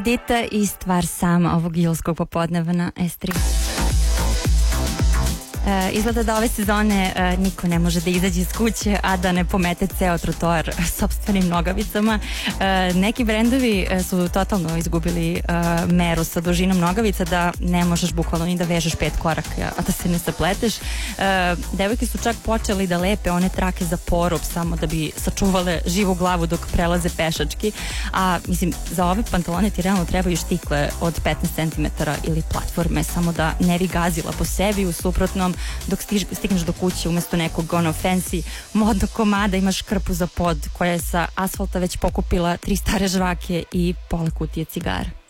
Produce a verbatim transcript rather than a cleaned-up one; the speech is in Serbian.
Dita i stvar sama ovog julskog popodneva na S tri. E, izgleda da ove sezone e, niko ne može da izađe iz kuće, a da ne pomete ceo trotoar sopstvenim nogavicama. E, neki brendovi su totalno izgubili e, meru sa dužinom nogavica, da ne možeš bukvalno ni da vežeš pet koraka, a da se ne sapleteš. E, devojke su čak počeli da lepe one trake za porub samo da bi sačuvale živu glavu dok prelaze pešački, a mislim, za ove pantalone ti realno trebaju štikle od petnaest centimetara ili platforme, samo da ne bi gazila po sebi, u suprotnom dok stiž, stigneš do kuće umesto nekog ono fancy modnog komada imaš krpu za pod koja je sa asfalta već pokupila tri stare žvake i pola kutije cigara.